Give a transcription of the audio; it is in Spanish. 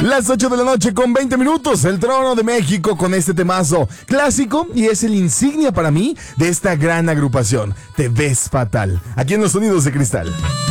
Las 8 de la noche con 20 minutos. El Trono de México con este temazo clásico y es el insignia para mí de esta gran agrupación. Te ves fatal. Aquí en los Sonidos de Cristal.